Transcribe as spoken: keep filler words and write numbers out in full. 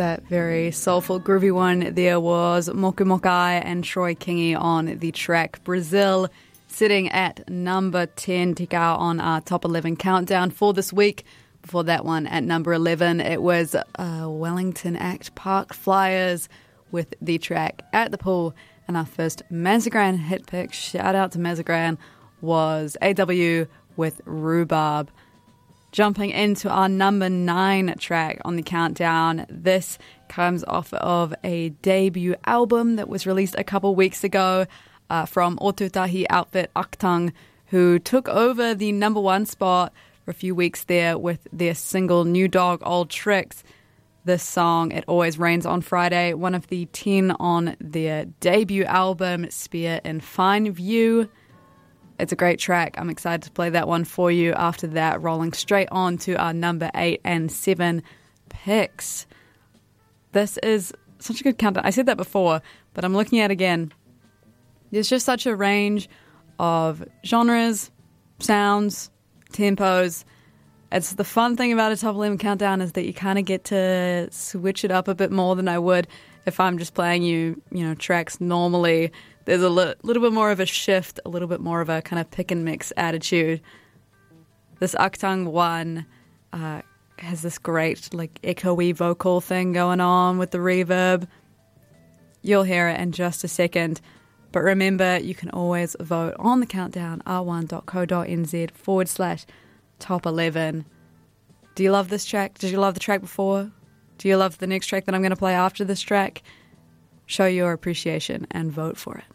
That very soulful, groovy one there was Moku Mokai and Troy Kingi on the track Brazil, sitting at number ten, Tikao, on our top eleven countdown for this week. Before that one, at number eleven, it was uh, Wellington Act Park Flyers with the track At the Pool. And our first Mazagran hit pick, shout out to Mazagran, was A W with Rhubarb. Jumping into our number nine track on the countdown, this comes off of a debut album that was released a couple weeks ago uh, from Otutahi outfit Aktang, who took over the number one spot for a few weeks there with their single New Dog Old Tricks. This song, It Always Rains on Friday, one of the ten on their debut album, Spear in Fine View. It's a great track. I'm excited to play that one for you. After that, rolling straight on to our number eight and seven picks. This is such a good countdown. I said that before, but I'm looking at it again. There's just such a range of genres, sounds, tempos. It's the fun thing about a top eleven countdown is that you kind of get to switch it up a bit more than I would if I'm just playing you, you know, tracks normally. There's a li- little bit more of a shift, a little bit more of a kind of pick and mix attitude. This Aktang one uh, has this great like echoey vocal thing going on with the reverb. You'll hear it in just a second. But remember, you can always vote on the countdown, r one dot co dot n z forward slash top eleven. Do you love this track? Did you love the track before? Do you love the next track that I'm going to play after this track? Show your appreciation and vote for it.